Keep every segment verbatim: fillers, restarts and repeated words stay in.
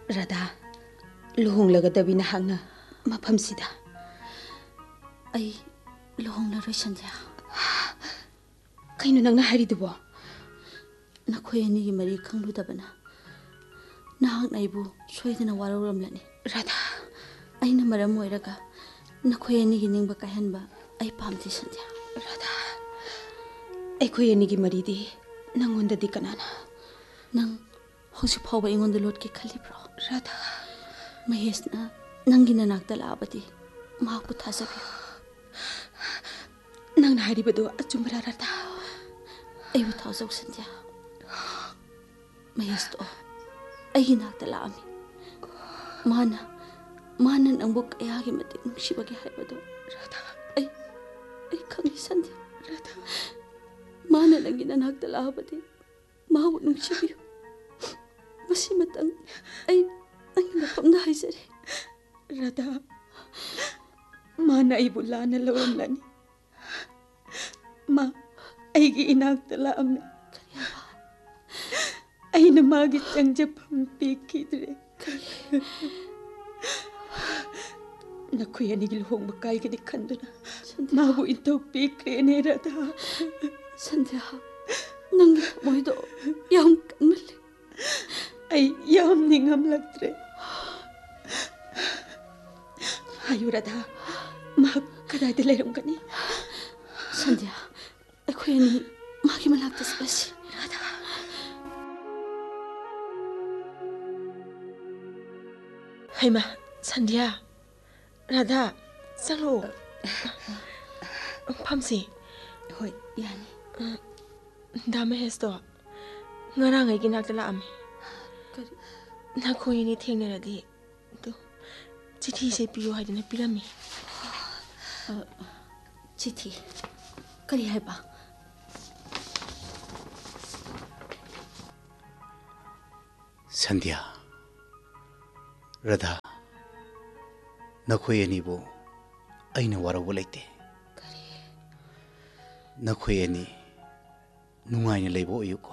Radha, luhonglagadabina hangna mafamsida. Ai luhonglaroi Sandhya. Kaino nangna haridubo? Nakhoi anigi mari khangludabana. Nahak naibu soidana warawramlani. Radha, aina maram oiraga nakhoi anigi ningba kahanba ai pamti Sandhya. Radha, akhoi anigi maridi nangondadi kanana? Nang hausi phawba ingonda lotke khalibro. Radha, Maheshna nangi nanakta laabadi mahakpu thasabiyo. Nangna haribado achumbra Radha. Aibu thasau Sandhya. Mahesh to ai nakta laami. Mana mana nangbu kayagi matik nungsibagi haibado. Radha, ai ai khangi Sandhya. Radha, mana nangi nanakta laabadi mahabu nungsibiyo. Masi matang ai nangi mafamda haizare. Radha, mana ibu lana lawamlani. Ma, aigi inakta laamna. Aina magi changjapam pikidre. Nakhoi anigi luhongba kaigani khanduna mabu intau pikrene Radha. Sandhya, nangi moido yam kanmali. Ai yam ningamlaktre. Hayu Radha, ma kadayda lerumgani? Sandhya, akhoi ani magi manakta salasi. Radha. Haima, Sandhya, Radha, salo. Pamsi. Hoi, yani. Dama hesto. Ngarang ay ginakta laami. Nakhoi ni thengnaradi. Do. Chithi se piyo haidana pirami. Chithi. Kari haiba? Sandhya, Radha, nakhoi anibu aina warauba laite. Kari? Nakhoi ani nungaina leibo oyuko.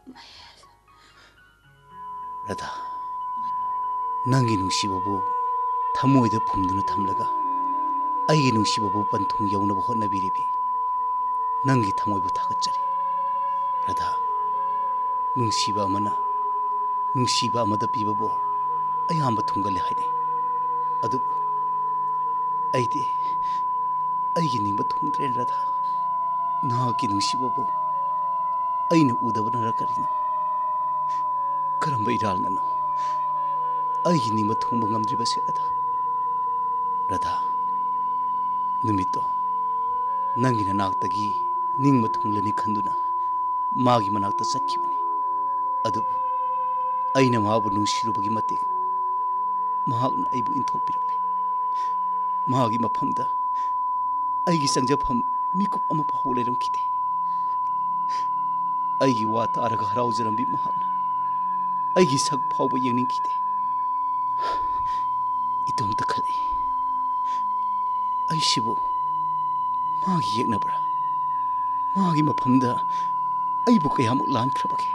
Radha, nangi nungsibabu thamoida phumduna thamlaga aigi nungsibabu panthung yaunaba hotnabiribi nangi thamoibu thagachari. Radha, nungsiba amana nungsiba amada piba bor ayamba thungale haine. Adu aidi aigi ningba thungdre Radha. Nahaki nungsibabu aina udabana rakarino. Karamba iralnano aigi ningba thungba ngamdribase Radha. Radha, numito nangi nanaktagi ningba thunglani khanduna magi manakta chatkibani. Adubu aina mahabu nungsirubagi matik mahakna aibu inthokpirakle. Mahagi mafamda aigi changjafam mikup ama phaw leiramkhide. Aigi wa taraga haraujrambi mahakna aigi sak phawba yengningkhide. Itomta khalai aisibu magi yeknabra magi mafamda aibu kayamuk lankhrabage.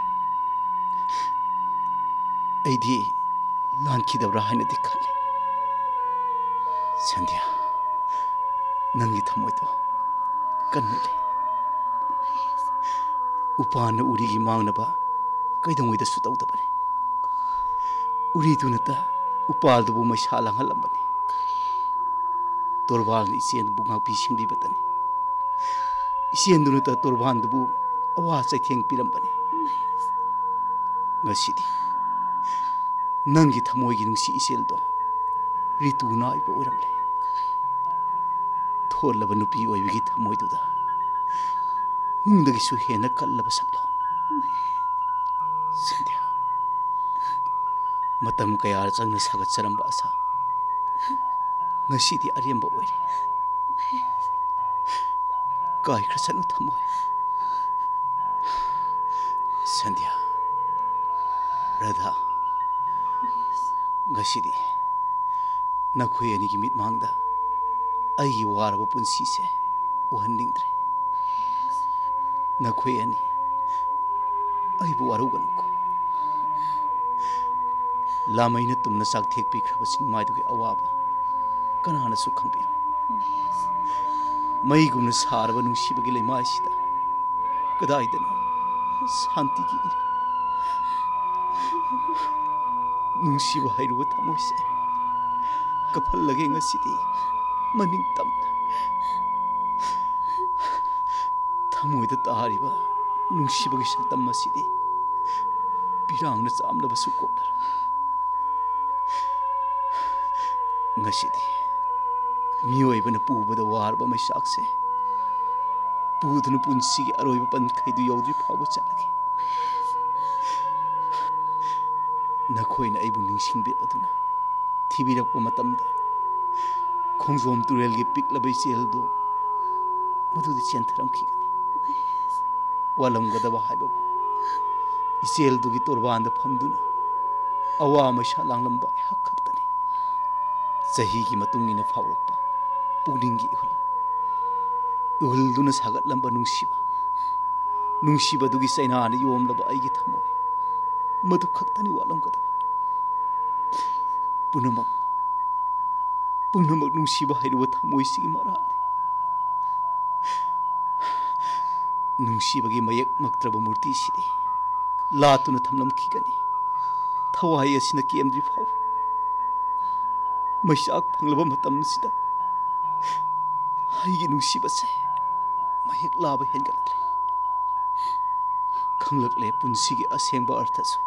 Aidi lankidabra hainadi khale. Sandhya, nangi thamoido kanmale. Upana urigi mangnaba kaidongoida su tawdabane. Uridunata upaldubu maisa langhalambane. Torbalni isiendubu ngakpi singbibatani. Isiendunata torbandubu awa chaitheng pirambane. Ngasidi nangi thamoigi nungsi iseldo ritu naiba oiramle. Tholaba nupi oibigi thamoiduda nungdagisu hena kallaba saklon. Sandhya, matam kaya changna sagatcharamba asa ngasidi aremba oire. Kai khasanu thamoi. Sandhya, Radha, ngasidi nakhoi anigi mitmangda aigi waraba punsi se uhandingdre. Nakhoi ani aibu waruganuko. ꯂꯥꯃꯩꯅ ꯇꯨꯝꯅ ꯆꯥꯛꯊꯦꯛ ꯄꯤꯈ꯭ꯔꯕ ꯆꯤꯡꯃꯥꯏꯗꯨꯒꯤ ꯑꯋꯥꯕ ꯀꯅꯥꯅꯁꯨ ꯈꯪꯕꯤꯔꯣꯏ ꯃꯩꯒꯨꯝꯅ ꯁꯥꯔꯕ ꯅꯨꯡꯁꯤꯕꯒꯤ ꯂꯩꯃꯥꯏꯁꯤꯗ ꯀꯗꯥꯏꯗꯅꯣ ꯁꯥꯟꯇꯤꯒꯤ ꯏꯔ ꯅꯨꯡꯁꯤꯕ ꯍꯩꯔꯨꯕ ꯊꯃꯣꯏꯁꯦ ꯀꯞꯍꯜꯂꯒꯦ ꯉꯁꯤꯗꯤ ꯃꯅꯤꯡ ꯇꯝꯅ ꯊꯃꯣꯏꯗ ꯇꯥꯔꯤꯕ ꯅꯨꯡꯁꯤꯕꯒꯤ ꯁꯛꯇꯝ ꯑꯁꯤꯗꯤ ꯄꯤꯔꯥꯡꯅ ꯆꯥꯝꯂꯕꯁꯨ ꯀꯣꯛꯂꯔꯣꯏ ngasi mioi bana pu bada war ba mai sak se pu dun pun si aroi ba pan khai du yodri phau ba chalage na khoi na aibu ning sing bi aduna thibi rak pa matam da khongjom turel gi pik labai chel do madu di chen tharam khi gani walam gada ba hai ba isel du gi torban da pham duna awa ma sha langlam ba hak khak tani sahi ki matung ni na phawrak pa puning gi hul uhul duna sagat lamba nungsiba nungsiba du gi saina na yom laba ai gi thamoy madu khak tani walam gada punamak punamak nungsiba hairuwa thamoy si mara nungsiba gi mayak maktraba murti sidi latuna thamlam khigani thawai asina kemdri phaw maisak phanglaba matam sida haigi nungsiba se mayak laba hengalakle khanglakle punsi gi asengba artha so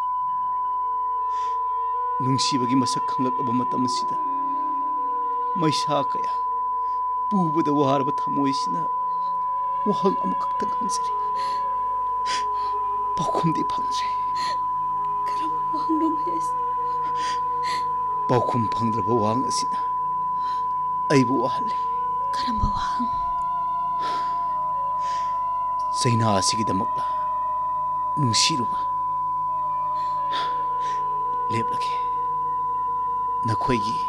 nungsiba gi masak khanglakaba matam sida maisa kaya pubuda warba thamoi sina wahang amukaktang hansari pakhumdi phangre karam wang no mes pakhum phangdraba wang asina aibu wahale karam wang saina asigi damakla nungsiruba leplake nakhoi gi